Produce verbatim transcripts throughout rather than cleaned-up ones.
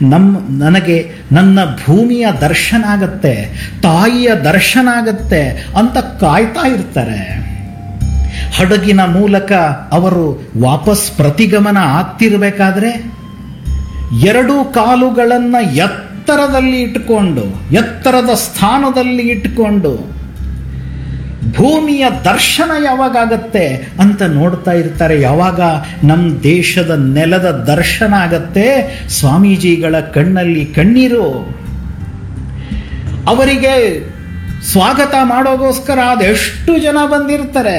ನಮ್ಮ ನನಗೆ ನನ್ನ ಭೂಮಿಯ ದರ್ಶನ ಆಗತ್ತೆ, ತಾಯಿಯ ದರ್ಶನ ಆಗತ್ತೆ ಅಂತ ಕಾಯ್ತಾ ಇರ್ತಾರೆ. ಹಡಗಿನ ಮೂಲಕ ಅವರು ವಾಪಸ್ ಪ್ರತಿಗಮನ ಆಗ್ತಿರ್ಬೇಕಾದ್ರೆ ಎರಡು ಕಾಲುಗಳನ್ನು ಎತ್ತರದಲ್ಲಿ ಇಟ್ಟುಕೊಂಡು, ಎತ್ತರದ ಸ್ಥಾನದಲ್ಲಿ ಇಟ್ಟುಕೊಂಡು ಭೂಮಿಯ ದರ್ಶನ ಯಾವಾಗತ್ತೆ ಅಂತ ನೋಡ್ತಾ ಇರ್ತಾರೆ. ಯಾವಾಗ ನಮ್ಮ ದೇಶದ ನೆಲದ ದರ್ಶನ ಆಗತ್ತೆ, ಸ್ವಾಮೀಜಿಗಳ ಕಣ್ಣಲ್ಲಿ ಕಣ್ಣೀರು. ಅವರಿಗೆ ಸ್ವಾಗತ ಮಾಡೋಗೋಸ್ಕರ ಅದೆಷ್ಟು ಜನ ಬಂದಿರ್ತಾರೆ.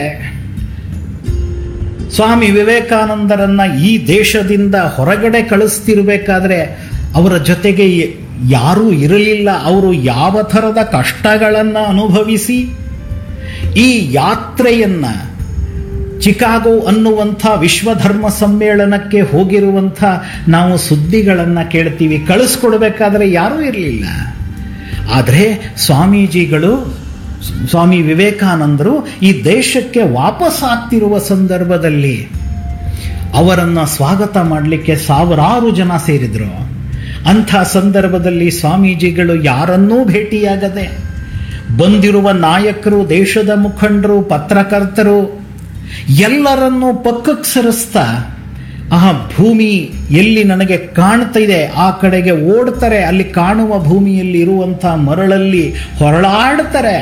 ಸ್ವಾಮಿ ವಿವೇಕಾನಂದರನ್ನ ಈ ದೇಶದಿಂದ ಹೊರಗಡೆ ಕಳಿಸ್ತಿರ್ಬೇಕಾದ್ರೆ ಅವರ ಜೊತೆಗೆ ಯಾರೂ ಇರಲಿಲ್ಲ. ಅವರು ಯಾವ ಥರದ ಕಷ್ಟಗಳನ್ನು ಅನುಭವಿಸಿ ಈ ಯಾತ್ರೆಯನ್ನ, ಚಿಕಾಗೋ ಅನ್ನುವಂಥ ವಿಶ್ವಧರ್ಮ ಸಮ್ಮೇಳನಕ್ಕೆ ಹೋಗಿರುವಂಥ ನಾವು ಸುದ್ದಿಗಳನ್ನು ಕೇಳ್ತೀವಿ. ಕಳಿಸ್ಕೊಡ್ಬೇಕಾದ್ರೆ ಯಾರೂ ಇರಲಿಲ್ಲ. ಆದರೆ ಸ್ವಾಮೀಜಿಗಳು, ಸ್ವಾಮಿ ವಿವೇಕಾನಂದರು ಈ ದೇಶಕ್ಕೆ ವಾಪಸ್ ಆಗ್ತಿರುವ ಸಂದರ್ಭದಲ್ಲಿ ಅವರನ್ನು ಸ್ವಾಗತ ಮಾಡಲಿಕ್ಕೆ ಸಾವಿರಾರು ಜನ ಸೇರಿದ್ರು. ಅಂಥ ಸಂದರ್ಭದಲ್ಲಿ ಸ್ವಾಮೀಜಿಗಳು ಯಾರನ್ನೂ ಭೇಟಿಯಾಗದೆ ಬಂದಿರುವ ನಾಯಕರು, ದೇಶದ ಮುಖಂಡರು, ಪತ್ರಕರ್ತರು ಎಲ್ಲರನ್ನೂ ಪಕ್ಕಕ್ಕೆ ಸರಿಸ್ತಾ ಆ ಭೂಮಿ ಎಲ್ಲಿ ನನಗೆ ಕಾಣ್ತಿದೆ ಆ ಕಡೆಗೆ ಓಡ್ತಾರೆ. ಅಲ್ಲಿ ಕಾಣುವ ಭೂಮಿಯಲ್ಲಿ ಇರುವಂಥ ಮರಳಲ್ಲಿ ಹೊರಳಾಡ್ತಾರೆ.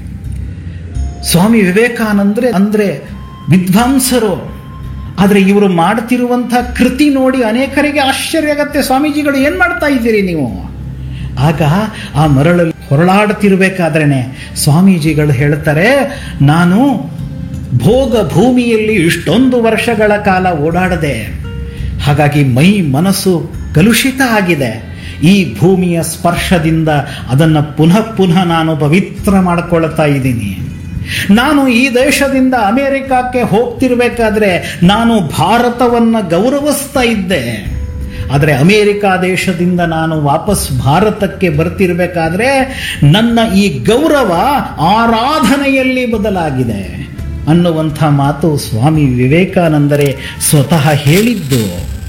ಸ್ವಾಮಿ ವಿವೇಕಾನಂದ್ರೆ ಅಂದ್ರೆ ವಿದ್ವಾಂಸರು, ಆದರೆ ಇವರು ಮಾಡ್ತಿರುವಂಥ ಕೃತಿ ನೋಡಿ ಅನೇಕರಿಗೆ ಆಶ್ಚರ್ಯ ಆಗತ್ತೆ. ಸ್ವಾಮೀಜಿಗಳು ಏನ್ ಮಾಡ್ತಾ ಇದ್ದೀರಿ ನೀವು? ಆಗ ಆ ಮರಳಲ್ಲಿ ಹೊರಳಾಡ್ತಿರ್ಬೇಕಾದ್ರೇನೆ ಸ್ವಾಮೀಜಿಗಳು ಹೇಳ್ತಾರೆ, ನಾನು ಭೋಗ ಭೂಮಿಯಲ್ಲಿ ಇಷ್ಟೊಂದು ವರ್ಷಗಳ ಕಾಲ ಓಡಾಡದೆ, ಹಾಗಾಗಿ ಮೈ ಮನಸ್ಸು ಕಲುಷಿತ ಆಗಿದೆ. ಈ ಭೂಮಿಯ ಸ್ಪರ್ಶದಿಂದ ಅದನ್ನು ಪುನಃ ಪುನಃ ನಾನು ಪವಿತ್ರ ಮಾಡಿಕೊಳ್ತಾ ಇದ್ದೀನಿ. ನಾನು ಈ ದೇಶದಿಂದ ಅಮೆರಿಕಕ್ಕೆ ಹೋಗ್ತಿರ್ಬೇಕಾದ್ರೆ ನಾನು ಭಾರತವನ್ನು ಗೌರವಿಸ್ತಾ ಇದ್ದೆ. ಆದರೆ ಅಮೆರಿಕ ದೇಶದಿಂದ ನಾನು ವಾಪಸ್ ಭಾರತಕ್ಕೆ ಬರ್ತಿರ್ಬೇಕಾದ್ರೆ ನನ್ನ ಈ ಗೌರವ ಆರಾಧನೆಯಲ್ಲಿ ಬದಲಾಗಿದೆ ಅನ್ನುವಂಥ ಮಾತು ಸ್ವಾಮಿ ವಿವೇಕಾನಂದರೇ ಸ್ವತಃ ಹೇಳಿದ್ದು.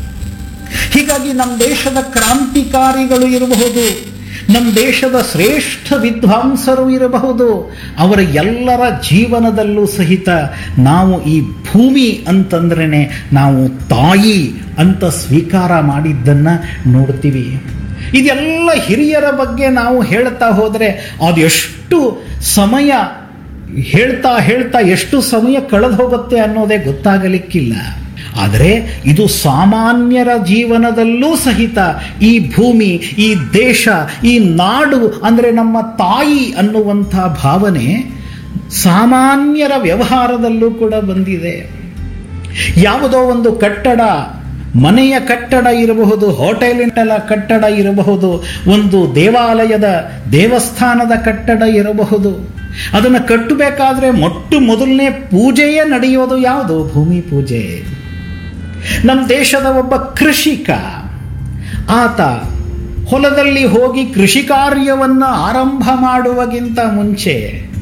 ಹೀಗಾಗಿ ನಮ್ಮ ದೇಶದ ಕ್ರಾಂತಿಕಾರಿಗಳು ಇರಬಹುದು, ನಮ್ಮ ದೇಶದ ಶ್ರೇಷ್ಠ ವಿದ್ವಾಂಸರು ಇರಬಹುದು, ಅವರ ಎಲ್ಲರ ಜೀವನದಲ್ಲೂ ಸಹಿತ ನಾವು ಈ ಭೂಮಿ ಅಂತಂದ್ರೇ ನಾವು ತಾಯಿ ಅಂತ ಸ್ವೀಕಾರ ಮಾಡಿದ್ದನ್ನು ನೋಡ್ತೀವಿ. ಇದೆಲ್ಲ ಹಿರಿಯರ ಬಗ್ಗೆ ನಾವು ಹೇಳ್ತಾ ಹೋದರೆ ಅದೆಷ್ಟು ಸಮಯ ಹೇಳ್ತಾ ಹೇಳ್ತಾ ಎಷ್ಟು ಸಮಯ ಕಳೆದು ಹೋಗುತ್ತೆ ಅನ್ನೋದೇ ಗೊತ್ತಾಗಲಿಕ್ಕಿಲ್ಲ. ಆದರೆ ಇದು ಸಾಮಾನ್ಯರ ಜೀವನದಲ್ಲೂ ಸಹಿತ ಈ ಭೂಮಿ, ಈ ದೇಶ, ಈ ನಾಡು ಅಂದರೆ ನಮ್ಮ ತಾಯಿ ಅನ್ನುವಂಥ ಭಾವನೆ ಸಾಮಾನ್ಯರ ವ್ಯವಹಾರದಲ್ಲೂ ಕೂಡ ಬಂದಿದೆ. ಯಾವುದೋ ಒಂದು ಕಟ್ಟಡ, ಮನೆಯ ಕಟ್ಟಡ ಇರಬಹುದು, ಹೋಟೆಲಿನ ಕಟ್ಟಡ ಇರಬಹುದು, ಒಂದು ದೇವಾಲಯದ ದೇವಸ್ಥಾನದ ಕಟ್ಟಡ ಇರಬಹುದು. ಅದನ್ನು ಕಟ್ಟಬೇಕಾದ್ರೆ ಮೊಟ್ಟ ಮೊದಲನೇ ಪೂಜೆಯೇ ನಡೆಯೋದು ಯಾವುದು? ಭೂಮಿ ಪೂಜೆ. ನಮ್ಮ ದೇಶದ ಒಬ್ಬ ಕೃಷಿಕ, ಆತ ಹೊಲದಲ್ಲಿ ಹೋಗಿ ಕೃಷಿ ಕಾರ್ಯವನ್ನು ಆರಂಭ ಮಾಡುವಗಿಂತ ಮುಂಚೆ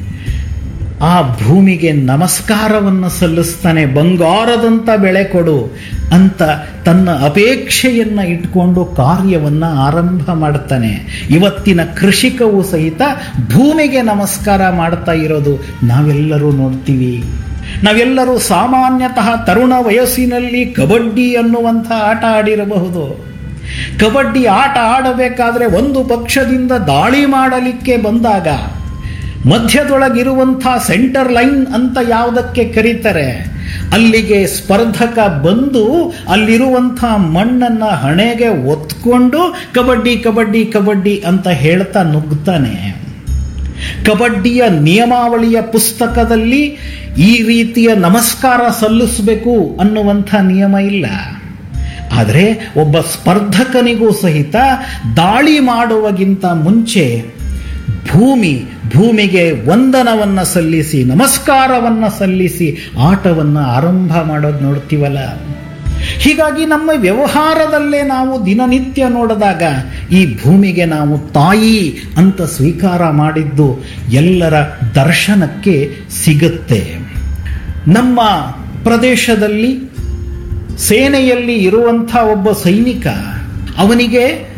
ಆ ಭೂಮಿಗೆ ನಮಸ್ಕಾರವನ್ನು ಸಲ್ಲಿಸ್ತಾನೆ. ಬಂಗಾರದಂತ ಬೆಳೆ ಕೊಡು ಅಂತ ತನ್ನ ಅಪೇಕ್ಷೆಯನ್ನು ಇಟ್ಕೊಂಡು ಕಾರ್ಯವನ್ನು ಆರಂಭ ಮಾಡ್ತಾನೆ. ಇವತ್ತಿನ ಕೃಷಿಕವು ಸಹಿತ ಭೂಮಿಗೆ ನಮಸ್ಕಾರ ಮಾಡ್ತಾ ಇರೋದು ನಾವೆಲ್ಲರೂ ನೋಡ್ತೀವಿ. ನಾವೆಲ್ಲರೂ ಸಾಮಾನ್ಯತಃ ತರುಣ ವಯಸ್ಸಿನಲ್ಲಿ ಕಬಡ್ಡಿ ಅನ್ನುವಂಥ ಆಟ ಆಡಿರಬಹುದು. ಕಬಡ್ಡಿ ಆಟ ಆಡಬೇಕಾದ್ರೆ ಒಂದು ಪಕ್ಷದಿಂದ ದಾಳಿ ಮಾಡಲಿಕ್ಕೆ ಬಂದಾಗ ಮಧ್ಯದೊಳಗಿರುವಂಥ ಸೆಂಟರ್ ಲೈನ್ ಅಂತ ಯಾವುದಕ್ಕೆ ಕರೀತಾರೆ, ಅಲ್ಲಿಗೆ ಸ್ಪರ್ಧಕ ಬಂದು ಅಲ್ಲಿರುವಂಥ ಮಣ್ಣನ್ನು ಹಣೆಗೆ ಒತ್ಕೊಂಡು ಕಬಡ್ಡಿ ಕಬಡ್ಡಿ ಕಬಡ್ಡಿ ಅಂತ ಹೇಳ್ತಾ ನುಗ್ತಾನೆ. ಕಬಡ್ಡಿಯ ನಿಯಮಾವಳಿಯ ಪುಸ್ತಕದಲ್ಲಿ ಈ ರೀತಿಯ ನಮಸ್ಕಾರ ಸಲ್ಲಿಸಬೇಕು ಅನ್ನುವಂಥ ನಿಯಮ ಇಲ್ಲ. ಆದರೆ ಒಬ್ಬ ಸ್ಪರ್ಧಕನಿಗೂ ಸಹಿತ ದಾಳಿ ಮಾಡುವಗಿಂತ ಮುಂಚೆ ಭೂಮಿ ಭೂಮಿಗೆ ವಂದನವನ್ನು ಸಲ್ಲಿಸಿ, ನಮಸ್ಕಾರವನ್ನು ಸಲ್ಲಿಸಿ ಆಟವನ್ನು ಆರಂಭ ಮಾಡೋದು ನೋಡ್ತೀವಲ್ಲ. ಹೀಗಾಗಿ ನಮ್ಮ ವ್ಯವಹಾರದಲ್ಲೇ ನಾವು ದಿನನಿತ್ಯ ನೋಡಿದಾಗ ಈ ಭೂಮಿಗೆ ನಾವು ತಾಯಿ ಅಂತ ಸ್ವೀಕಾರ ಮಾಡಿದ್ದು ಎಲ್ಲರ ದರ್ಶನಕ್ಕೆ ಸಿಗುತ್ತೆ. ನಮ್ಮ ಪ್ರದೇಶದಲ್ಲಿ ಸೇನೆಯಲ್ಲಿ ಇರುವಂಥ ಒಬ್ಬ ಸೈನಿಕ, ಅವನಿಗೆ